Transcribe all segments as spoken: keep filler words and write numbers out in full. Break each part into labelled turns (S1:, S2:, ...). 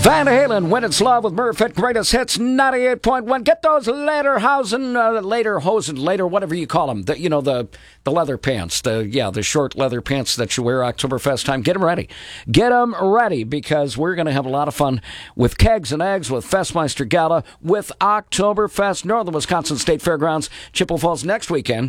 S1: Van Halen, When It's Love with Murph at Greatest Hits ninety-eight point one. Get those Lederhosen, uh, later hosen, later, whatever you call them. The, you know, the the leather pants. The Yeah, the short leather pants that you wear Oktoberfest time. Get them ready. Get them ready because we're going to have a lot of fun with Kegs and Eggs, with Festmeister Gala, with Oktoberfest, Northern Wisconsin State Fairgrounds, Chippewa Falls next weekend.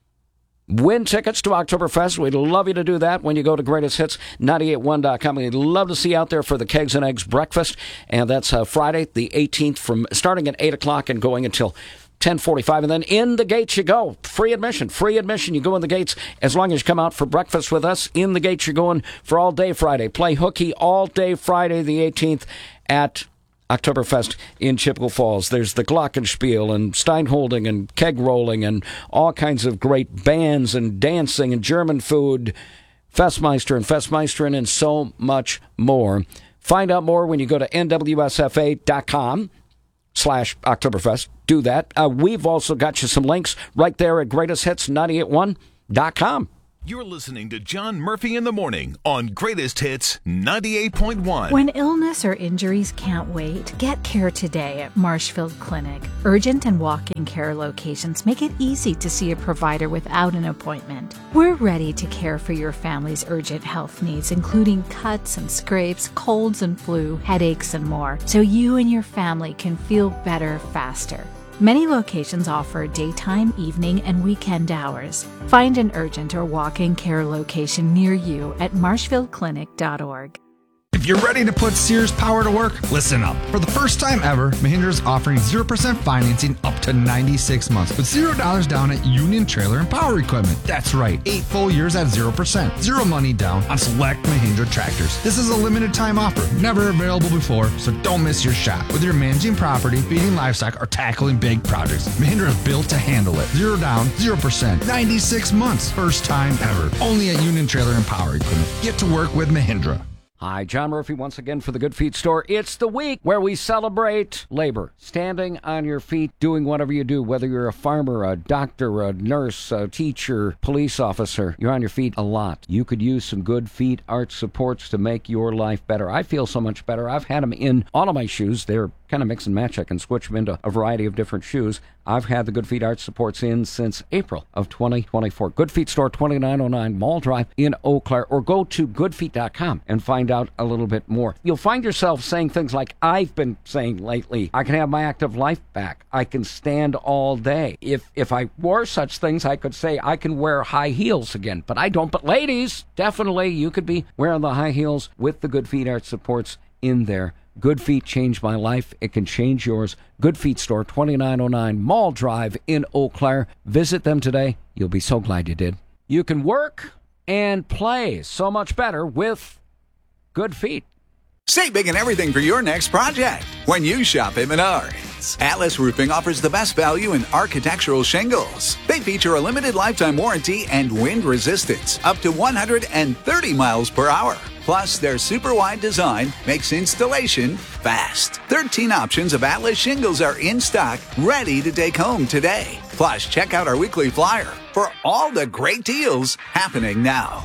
S1: Win tickets to Oktoberfest. We'd love you to do that when you go to greatest hits ninety-eight one dot com. We'd love to see you out there for the Kegs and Eggs breakfast. And that's uh, Friday, the eighteenth, from starting at eight o'clock and going until ten forty-five. And then in the gates you go. Free admission. Free admission. You go in the gates as long as you come out for breakfast with us. In the gates you're going for all day Friday. Play hooky all day Friday, the eighteenth, at Oktoberfest in Chippewa Falls. There's the Glockenspiel and Steinholding and keg rolling and all kinds of great bands and dancing and German food, Festmeister and Festmeisterin, and so much more. Find out more when you go to N W S F A dot com slash Oktoberfest. Do that. Uh, we've also got you some links right there at greatest hits ninety-eight one dot com.
S2: You're listening to John Murphy in the Morning on Greatest Hits ninety-eight point one.
S3: When illness or injuries can't wait, get care today at Marshfield Clinic. Urgent and walk-in care locations make it easy to see a provider without an appointment. We're ready to care for your family's urgent health needs, including cuts and scrapes, colds and flu, headaches, and more, so you and your family can feel better faster. Many locations offer daytime, evening, and weekend hours. Find an urgent or walk-in care location near you at marshfield clinic dot org.
S4: If you're ready to put Sears power to work, listen up. For the first time ever, Mahindra is offering zero percent financing up to ninety-six months with zero dollars down at Union Trailer and Power Equipment. That's right, eight full years at zero percent. Zero money down on select Mahindra tractors. This is a limited time offer, never available before, so don't miss your shot. Whether you're managing property, feeding livestock, or tackling big projects, Mahindra is built to handle it. Zero down, zero percent, ninety-six months. First time ever. Only at Union Trailer and Power Equipment. Get to work with Mahindra.
S1: Hi, John Murphy once again for the Good Feet Store. It's the week where we celebrate labor. Standing on your feet, doing whatever you do, whether you're a farmer, a doctor, a nurse, a teacher, police officer, you're on your feet a lot. You could use some Good Feet art supports to make your life better. I feel so much better. I've had them in all of my shoes. They're kind of mix and match. I can switch them into a variety of different shoes. I've had the Good Feet art supports in since April of twenty twenty-four. Good Feet Store, twenty-nine oh nine Mall Drive in Eau Claire, or go to good feet dot com and find out a little bit more. You'll find yourself saying things like I've been saying lately. I can have my active life back. I can stand all day. If if I wore such things, I could say I can wear high heels again, but I don't. But ladies, definitely you could be wearing the high heels with the Good Feet art supports in there. Good Feet changed my life. It can change yours. Good Feet Store, twenty-nine oh nine Mall Drive in Eau Claire. Visit them today. You'll be so glad you did. You can work and play so much better with Good Feet.
S5: Save big and everything for your next project when you shop at Menards. Atlas Roofing offers the best value in architectural shingles. They feature a limited lifetime warranty and wind resistance up to one hundred thirty miles per hour. Plus, their super wide design makes installation fast. thirteen options of Atlas shingles are in stock, ready to take home today. Plus, check out our weekly flyer for all the great deals happening now.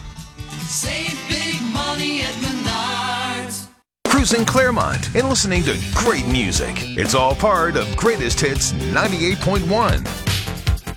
S6: Save big money at Menards.
S2: Cruising Claremont and listening to great music. It's all part of Greatest Hits ninety-eight point one.